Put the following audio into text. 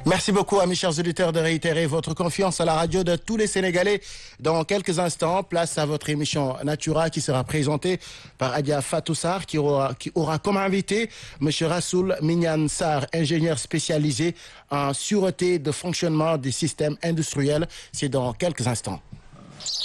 Merci beaucoup à mes chers auditeurs de réitérer votre confiance à la radio de tous les Sénégalais. Dans quelques instants, place à votre émission Natura qui sera présentée par Adia Fatoussar qui aura comme invité M. Rassoul Mignan Sarr, ingénieur spécialisé en sûreté de fonctionnement des systèmes industriels. C'est dans quelques instants.